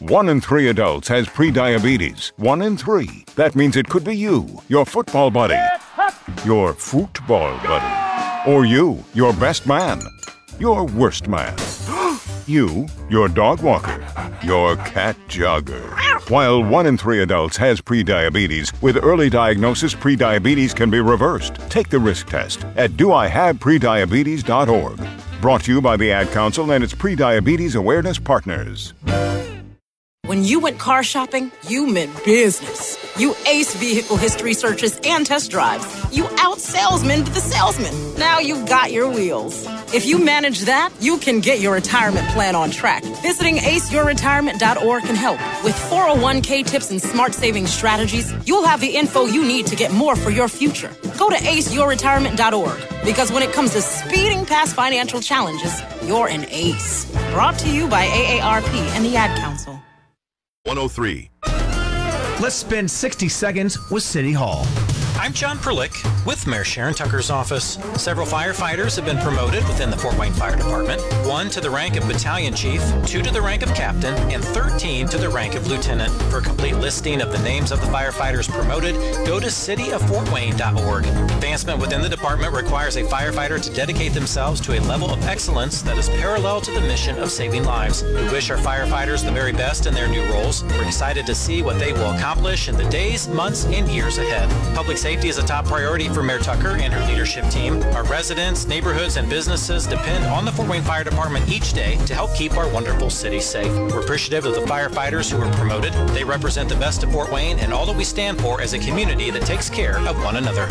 1 in 3 adults has prediabetes. 1 in 3. That means it could be you, your football buddy, your football buddy, or you, your best man, your worst man, you, your dog walker, your cat jogger. While 1 in 3 adults has prediabetes, with early diagnosis, prediabetes can be reversed. Take the risk test at doihaveprediabetes.org. Brought to you by the Ad Council and its Prediabetes Awareness Partners. When you went car shopping, you meant business. You aced vehicle history searches and test drives. You out-salesmaned the salesman. Now you've got your wheels. If you manage that, you can get your retirement plan on track. Visiting aceyourretirement.org can help. With 401k tips and smart saving strategies, you'll have the info you need to get more for your future. Go to aceyourretirement.org, because when it comes to speeding past financial challenges, you're an ace. Brought to you by AARP and the Ad Council. 103. Let's spend 60 seconds with City Hall. I'm John Perlick with Mayor Sharon Tucker's office. Several firefighters have been promoted within the Fort Wayne Fire Department. 1 to the rank of battalion chief, 2 to the rank of captain, and 13 to the rank of lieutenant. For a complete listing of the names of the firefighters promoted, go to cityoffortwayne.org. Advancement within the department requires a firefighter to dedicate themselves to a level of excellence that is parallel to the mission of saving lives. We wish our firefighters the very best in their new roles. We're excited to see what they will accomplish in the days, months, and years ahead. Public safety is a top priority for Mayor Tucker and her leadership team. Our residents, neighborhoods, and businesses depend on the Fort Wayne Fire Department each day to help keep our wonderful city safe. We're appreciative of the firefighters who were promoted. They represent the best of Fort Wayne and all that we stand for as a community that takes care of one another.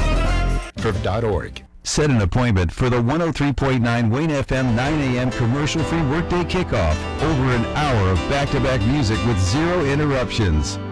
.org. Set an appointment for the 103.9 Wayne FM 9 a.m. commercial-free workday kickoff. Over an hour of back-to-back music with zero interruptions.